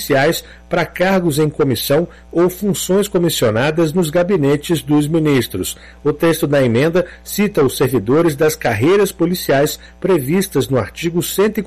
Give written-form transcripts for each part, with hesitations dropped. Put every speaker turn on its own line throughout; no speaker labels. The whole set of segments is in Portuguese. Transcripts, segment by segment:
policiais para cargos em comissão ou funções comissionadas nos gabinetes dos ministros. O texto da emenda cita os servidores das carreiras policiais previstas no artigo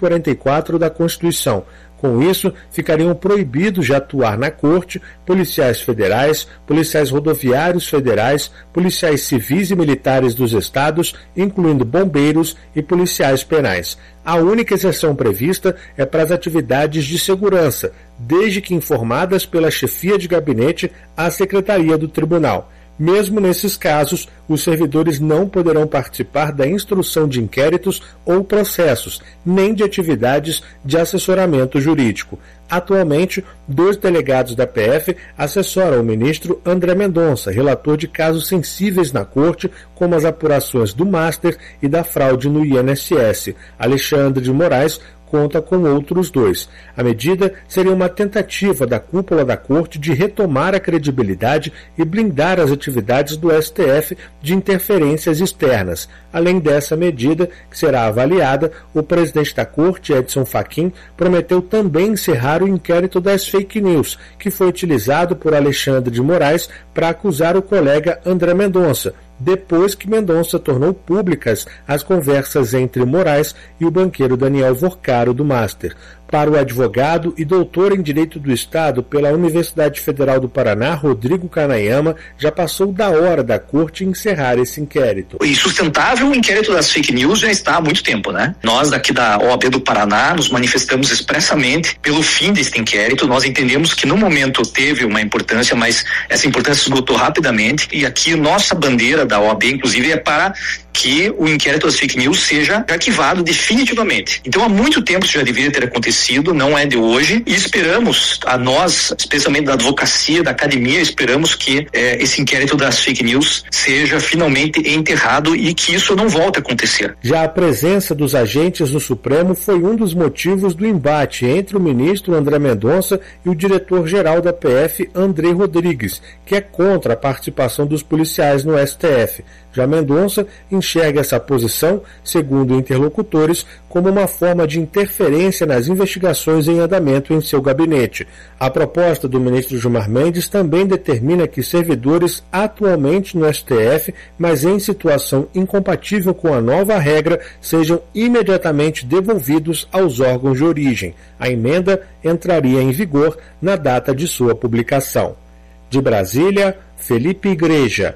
144 da Constituição. Com isso, ficariam proibidos de atuar na Corte policiais federais, policiais rodoviários federais, policiais civis e militares dos estados, incluindo bombeiros e policiais penais. A única exceção prevista é para as atividades de segurança, desde que informadas pela chefia de gabinete à Secretaria do Tribunal. Mesmo nesses casos, os servidores não poderão participar da instrução de inquéritos ou processos, nem de atividades de assessoramento jurídico. Atualmente, 2 delegados da PF assessoram o ministro André Mendonça, relator de casos sensíveis na Corte, como as apurações do Master e da fraude no INSS. Alexandre de Moraes conta com outros 2. A medida seria uma tentativa da cúpula da Corte de retomar a credibilidade e blindar as atividades do STF de interferências externas. Além dessa medida, que será avaliada, o presidente da Corte, Edson Fachin, prometeu também encerrar o inquérito das fake news, que foi utilizado por Alexandre de Moraes para acusar o colega André Mendonça, depois que Mendonça tornou públicas as conversas entre Moraes e o banqueiro Daniel Vorcaro do Master. Para o advogado e doutor em Direito do Estado pela Universidade Federal do Paraná, Rodrigo Canayama, já passou da hora da Corte encerrar esse inquérito.
Insustentável o inquérito das fake news já está há muito tempo, né? Nós daqui da OAB do Paraná nos manifestamos expressamente pelo fim deste inquérito. Nós entendemos que no momento teve uma importância, mas essa importância esgotou rapidamente, e aqui nossa bandeira da OAB, inclusive, é para que o inquérito das fake news seja arquivado definitivamente. Então, há muito tempo isso já deveria ter acontecido, não é de hoje, e esperamos, a nós, especialmente da advocacia, da academia, esperamos que esse inquérito das fake news seja finalmente enterrado e que isso não volte a acontecer.
Já a presença dos agentes no Supremo foi um dos motivos do embate entre o ministro André Mendonça e o diretor-geral da PF, André Rodrigues, que é contra a participação dos policiais no STF. Já Mendonça enxerga essa posição, segundo interlocutores, como uma forma de interferência nas investigações em andamento em seu gabinete. A proposta do ministro Gilmar Mendes também determina que servidores atualmente no STF, mas em situação incompatível com a nova regra, sejam imediatamente devolvidos aos órgãos de origem. A emenda entraria em vigor na data de sua publicação. De Brasília, Felipe Igreja.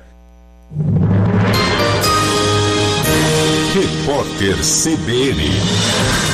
Repórter CBN.